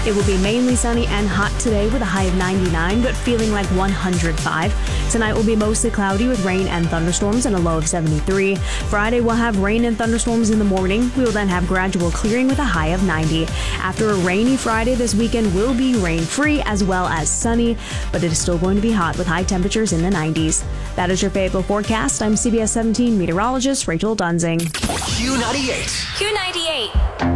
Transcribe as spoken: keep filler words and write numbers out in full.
It will be mainly sunny and hot today with a high of ninety-nine, but feeling like one hundred five. Tonight will be mostly cloudy with rain and thunderstorms and a low of seventy-three. Friday will have rain and thunderstorms in the morning. We will then have gradual clearing with a high of ninety. After a rainy Friday, this weekend will be rain-free as well as sunny, but it is still going to be hot with high temperatures in the nineties. That is your Fayetteville forecast. I'm C B S seventeen meteorologist Rachel Dunzing. Q ninety-eight. Q ninety-eight.